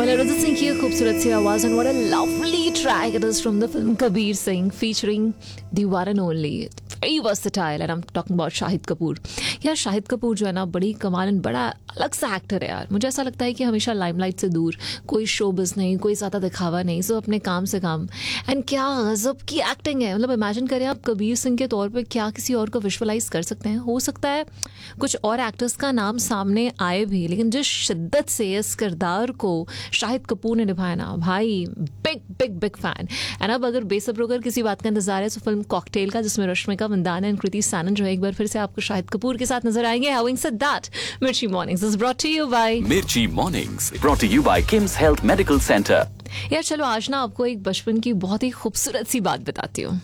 Well, Arijit Singh की खूबसूरत सी आवाज and what a lovely track it is from the film Kabir Singh featuring the one and only very versatile and I'm talking about Shahid Kapoor. यार शाहिद कपूर जो है ना बड़ी कमाल एंड बड़ा अलग सा एक्टर है यार. मुझे ऐसा लगता है कि हमेशा लाइमलाइट से दूर, कोई शोबिज़ नहीं, कोई ज़्यादा दिखावा नहीं, सब अपने काम से काम. एंड क्या गजब की एक्टिंग है. मतलब इमेजिन करें आप कबीर सिंह के तौर पे क्या किसी और को विजुअलाइज कर सकते हैं. हो सकता है कुछ और एक्टर्स का नाम सामने आए भी, लेकिन जिस शिद्दत से इस किरदार को शाहिद कपूर ने निभाया ना भाई, big big big fan. And अब अगर बेसब्र होकर किसी बात का इंतजार है तो फिल्म कॉकटेल का, जिसमें रश्मिका मंदाना एंड कृति सैनन जो है एक बार फिर से आपको शाहिद कपूर के साथ नजर आएंगे. Having said that, Mirchi Mornings is brought to you by Mirchi Mornings brought to you by Kim's Health Medical Center. यार चलो आज ना आपको एक बचपन की बहुत ही खूबसूरत सी बात बताती हूँ.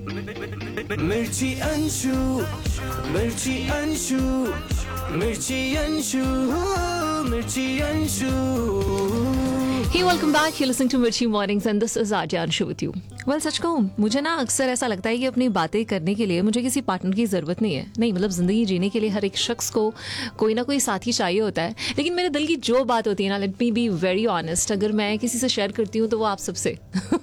मिर्ची अंशु, मिर्ची अंशु, मिर्ची अंशु, मिर्ची Anshu. Hey, welcome back. You're listening to Mirchi Mornings and this is RJ Anshu with you. Well, सच कहूँ मुझे ना अक्सर ऐसा लगता है कि अपनी बातें करने के लिए मुझे किसी पार्टनर की ज़रूरत नहीं है. नहीं मतलब ज़िंदगी जीने के लिए हर एक शख्स को कोई ना कोई साथी चाहिए होता है. लेकिन मेरे दिल की जो बात होती है ना, let me be very honest, अगर मैं किसी से शेयर करती हूँ तो वो आप सबसे.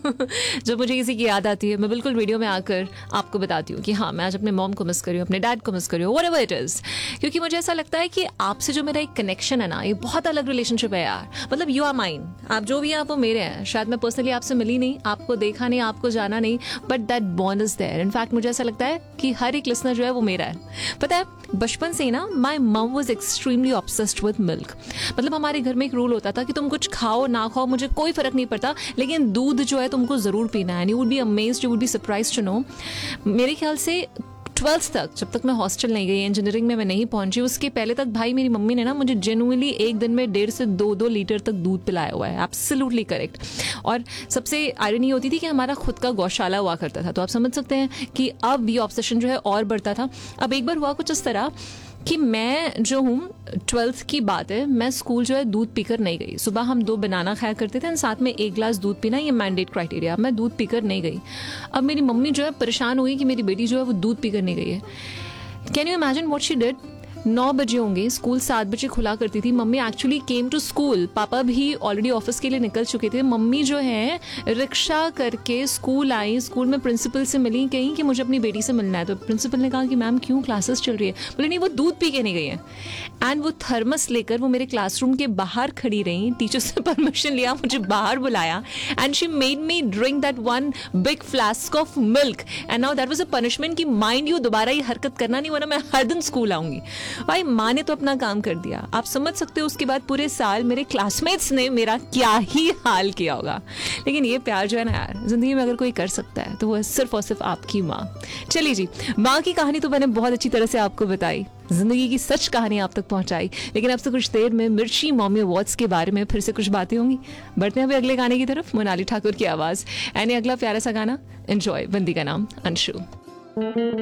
जब मुझे किसी की याद आती है मैं बिल्कुल वीडियो में आकर आपको बताती हूँ कि हाँ मैं आज अपने मॉम को मिस कर रही हूँ, अपने डैड को मिस कर रही हूँ, व्हाटएवर इट इज़. क्योंकि मुझे ऐसा लगता है कि आपसे जो मेरा एक कनेक्शन है ना, ये बहुत अलग रिलेशनशिप है यार. मतलब यू आर माइन, आप जो भी हैं आप वो मेरे हैं. शायद मैं पर्सनली आपसे मिली नहीं, आपको देखा नहीं, आपको जाना नहीं, but that bond is there. In fact मुझे ऐसा लगता है कि हर एक लिसनर जो है वो मेरा है. पता है बचपन से ही ना माई मम was extremely obsessed with milk. मतलब हमारे घर में एक रूल होता था कि तुम कुछ खाओ ना खाओ मुझे कोई फर्क नहीं पड़ता, लेकिन दूध जो है तुमको जरूर पीना है. And you would be amazed, you would be surprised to know, मेरे ख्याल से 12th तक, जब तक मैं हॉस्टल नहीं गई, इंजीनियरिंग में मैं नहीं पहुंची, उसके पहले तक भाई मेरी मम्मी ने ना मुझे जेन्युइनली एक दिन में 1.5 से 2 लीटर तक दूध पिलाया हुआ है. Absolutely correct. और सबसे आयरनी होती थी कि हमारा खुद का गौशाला हुआ करता था. तो आप समझ सकते हैं कि अब ये ऑब्सेशन जो है और बढ़ता था. अब एक बार हुआ कुछ इस तरह कि मैं जो हूँ 12th की बात है, मैं स्कूल जो है दूध पीकर नहीं गई. सुबह हम 2 बनाना खाया करते थे, साथ में 1 ग्लास दूध पीना, ये मैंडेट क्राइटेरिया. मैं दूध पीकर नहीं गई. अब मेरी मम्मी जो है परेशान हुई कि मेरी बेटी जो है वो दूध पीकर नहीं गई है. Can you imagine what she did? 9 बजे होंगे, स्कूल 7 बजे खुला करती थी. Mummy actually came to school, पापा भी ऑलरेडी ऑफिस के लिए निकल चुके थे. मम्मी जो है रिक्शा करके स्कूल आई, स्कूल में प्रिंसिपल से मिली, कहीं कि मुझे अपनी बेटी से मिलना है. तो प्रिंसिपल ने कहा कि मैम क्यों, क्लासेस चल रही है. बोले नहीं वो दूध पी के नहीं गई है. एंड वो थर्मस लेकर वो मेरे क्लासरूम के बाहर खड़ी रही, टीचर से परमिशन लिया, मुझे बाहर बुलाया and she made me drink that one big flask of milk. And now that was a punishment कि माइंड यू दोबारा ये हरकत करना नहीं, वरना मैं हर दिन स्कूल आऊंगी. भाई माँ ने तो अपना काम कर दिया. आप समझ सकते हो उसके बाद पूरे साल मेरे क्लासमेट्स ने मेरा क्या ही हाल किया होगा. लेकिन ये प्यार जो है ना यार, जिंदगी में अगर कोई कर सकता है तो वो है सिर्फ और सिर्फ आपकी माँ. चलिए जी, माँ की कहानी तो मैंने बहुत अच्छी तरह से आपको बताई, जिंदगी की सच कहानी आप तक पहुंचाई. लेकिन अब से कुछ देर में मिर्ची मॉमी अवार्ड्स के बारे में फिर से कुछ बातें होंगी. बढ़ते हैं अभी अगले गाने की तरफ. मोनाली ठाकुर की आवाज एंड अगला प्यारा सा गाना एंजॉय. बंदी का नाम अंशु.